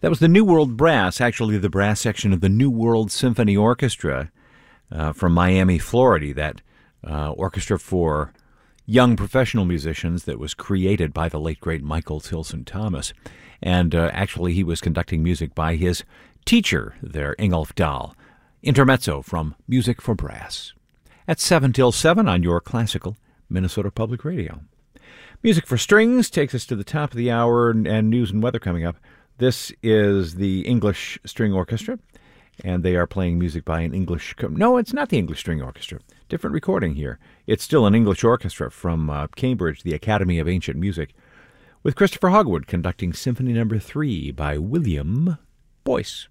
That was the New World Brass, actually the brass section of the New World Symphony Orchestra from Miami, Florida. That orchestra for young professional musicians that was created by the late, great Michael Tilson Thomas. And actually he was conducting music by his teacher there, Ingolf Dahl. Intermezzo from Music for Brass. At 7 till 7 on your classical Minnesota Public Radio. Music for Strings takes us to the top of the hour, and news and weather coming up. This is the English String Orchestra, and they are playing music by an English... No, it's not the English String Orchestra. Different recording here. It's still an English orchestra from Cambridge, the Academy of Ancient Music, with Christopher Hogwood conducting Symphony No. 3 by William Boyce.